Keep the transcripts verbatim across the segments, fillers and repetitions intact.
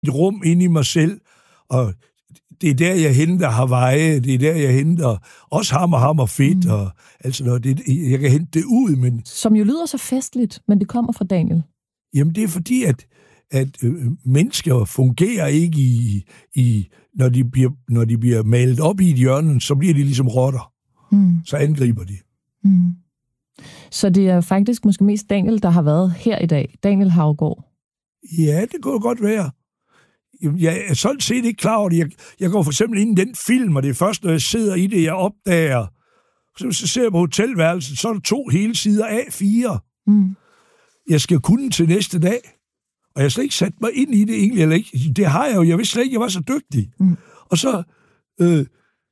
et rum inde i mig selv, og det er der, jeg henter Hawaii, det er der, jeg henter også hammer, hammer fedt, mm. og altså noget, det, jeg kan hente det ud, men... Som jo lyder så festligt, men det kommer fra Daniel. Jamen, det er fordi, at, at øh, mennesker fungerer ikke i, i når, de bliver, når de bliver malet op i et hjørne, så bliver de ligesom rotter. Mm. Så angriber de. Mm. Så det er faktisk måske mest Daniel, der har været her i dag. Daniel Haugaard. Ja, det kunne godt være. Jeg er sådan set ikke klar over det. Jeg, jeg går for eksempel ind i den film, og det er først, når jeg sidder i det, jeg opdager. Så, så ser jeg på hotelværelset, så er der to hele sider A fire. Mm. Jeg skal kunne til næste dag. Og jeg har slet ikke sat mig ind i det egentlig. Eller ikke. Det har jeg jo. Jeg vidste slet ikke, jeg var så dygtig. Mm. Og så, øh,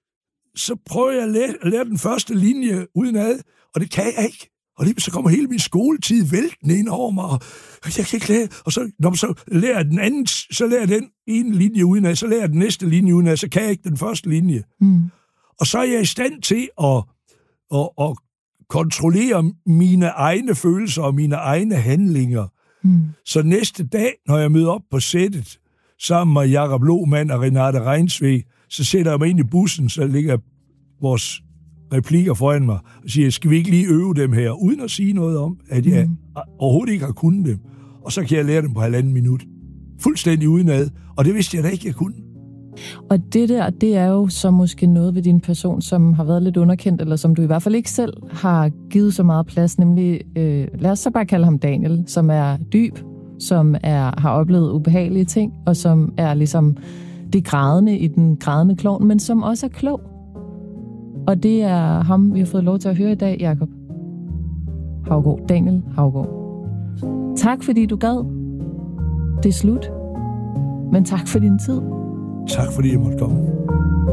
så prøver jeg at lære, at lære den første linje udenad, og det kan jeg ikke. Og lige så kommer hele min skoletid væltende ind over mig, og jeg kan ikke lære. Og så, når man så lærer den anden, så lærer den ene linje udenad, så lærer den næste linje udenad, så kan jeg ikke den første linje. Mm. Og så er jeg i stand til at, at, at kontrollere mine egne følelser og mine egne handlinger. Mm. Så næste dag, når jeg møder op på sættet, sammen med Jakob Lohmann og Renate Reinsve, så sætter jeg mig ind i bussen, så ligger vores replikker foran mig, og siger, skal vi ikke lige øve dem her, uden at sige noget om, at jeg mm. overhovedet ikke har kunnet dem. Og så kan jeg lære dem på halvanden minut. Fuldstændig udenad. Og det vidste jeg da ikke, jeg kunne. Og det der, det er jo så måske noget ved din person, som har været lidt underkendt, eller som du i hvert fald ikke selv har givet så meget plads, nemlig, øh, lad os så bare kalde ham Daniel, som er dyb, som er, har oplevet ubehagelige ting, og som er ligesom det grædende i den grædende klovn, men som også er klog. Og det er ham, vi har fået lov til at høre i dag, Jakob Haugaard. Daniel Haugaard. Tak, fordi du gad. Det er slut. Men tak for din tid. Tak, fordi jeg måtte komme.